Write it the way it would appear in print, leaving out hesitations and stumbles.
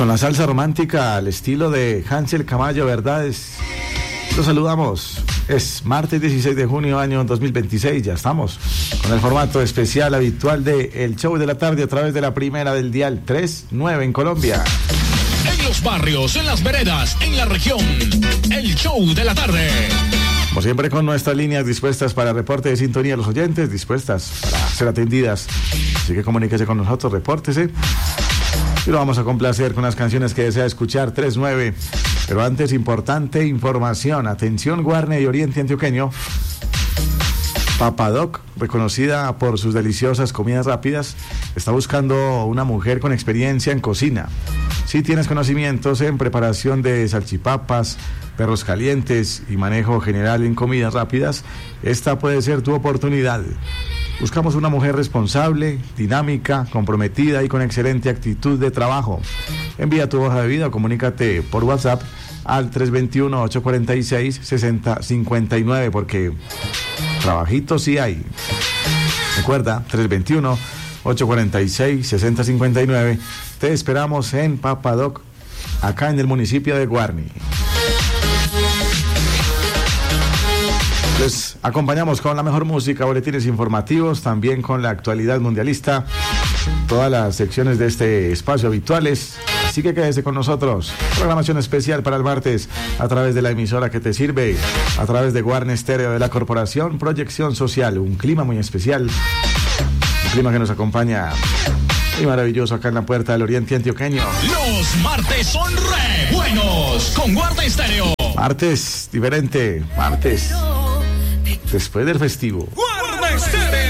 con la salsa romántica al estilo de Hansel Camayo, ¿verdades? Los saludamos. Es martes 16 de junio, año 2026. Ya estamos con el formato especial habitual de El Show de la Tarde a través de la primera del dial 39 en Colombia. En los barrios, en las veredas, en la región. El Show de la Tarde. Como siempre, con nuestras líneas dispuestas para reporte de sintonía a los oyentes, dispuestas para ser atendidas. Así que comuníquese con nosotros, repórtese. Y lo vamos a complacer con las canciones que desea escuchar, 39. Pero antes, importante información. Atención, Guarne y Oriente Antioqueño. Papadoc, reconocida por sus deliciosas comidas rápidas, está buscando una mujer con experiencia en cocina. Si tienes conocimientos en preparación de salchipapas, perros calientes y manejo general en comidas rápidas, esta puede ser tu oportunidad. Buscamos una mujer responsable, dinámica, comprometida y con excelente actitud de trabajo. Envía tu hoja de vida o comunícate por WhatsApp al 321-846-6059 porque trabajitos sí hay. Recuerda, 321-846-6059. Te esperamos en Papadoc, acá en el municipio de Guarne. Les acompañamos con la mejor música, boletines informativos, también con la actualidad mundialista, todas las secciones de este espacio habituales. Así que quédese con nosotros. Programación especial para el martes a través de la emisora que te sirve, a través de Guarne Estéreo de la Corporación Proyección Social. Un clima muy especial, un clima que nos acompaña y maravilloso acá en la puerta del Oriente Antioqueño. Los martes son re buenos con Guarne Estéreo. Martes diferente, martes después del festivo. Guarne Estéreo.